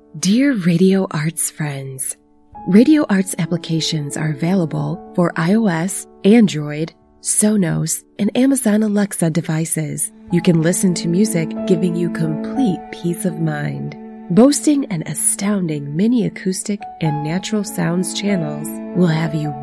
Dear Radio Arts friends, Radio Arts applications are available for iOS, Android, Sonos, and Amazon Alexa devices. You can listen to music, giving you complete peace of mind. Boasting an astounding mini acoustic and natural sounds channels will have you